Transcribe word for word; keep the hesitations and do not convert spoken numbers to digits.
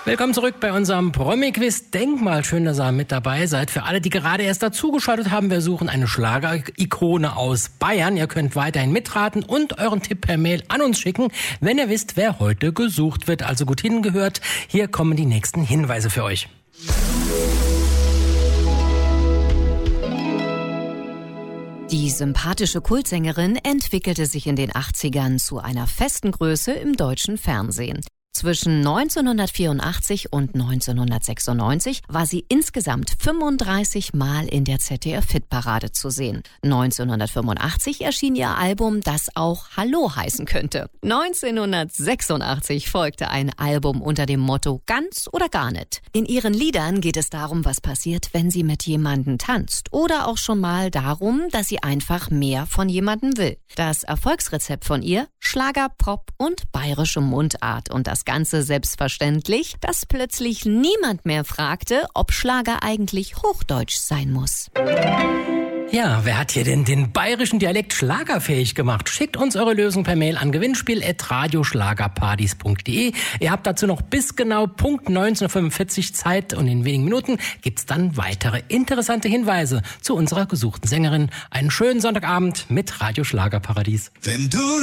Willkommen zurück bei unserem Promi-Quiz Denkmal. Schön, dass ihr mit dabei seid. Für alle, die gerade erst dazugeschaltet haben, wir suchen eine Schlager-Ikone aus Bayern. Ihr könnt weiterhin mitraten und euren Tipp per Mail an uns schicken, wenn ihr wisst, wer heute gesucht wird. Also gut hingehört. Hier kommen die nächsten Hinweise für euch. Die sympathische Kultsängerin entwickelte sich in den achtzigern zu einer festen Größe im deutschen Fernsehen. Zwischen neunzehnhundertvierundachtzig und neunzehnhundertsechsundneunzig war sie insgesamt fünfunddreißig Mal in der Z D F-Hitparade zu sehen. neunzehnhundertfünfundachtzig erschien ihr Album, das auch Hallo heißen könnte. neunzehnhundertsechsundachtzig folgte ein Album unter dem Motto Ganz oder gar nicht. In ihren Liedern geht es darum, was passiert, wenn sie mit jemandem tanzt. Oder auch schon mal darum, dass sie einfach mehr von jemandem will. Das Erfolgsrezept von ihr? Schlager, Pop und bayerische Mundart. Und das Ganze selbstverständlich, dass plötzlich niemand mehr fragte, ob Schlager eigentlich Hochdeutsch sein muss. Ja, wer hat hier denn den bayerischen Dialekt schlagerfähig gemacht? Schickt uns eure Lösung per Mail an gewinnspiel at radioschlagerpartys punkt de. Ihr habt dazu noch bis genau Punkt neunzehn Uhr fünfundvierzig Zeit und in wenigen Minuten gibt's dann weitere interessante Hinweise zu unserer gesuchten Sängerin. Einen schönen Sonntagabend mit Radio Schlagerparadies. Wenn du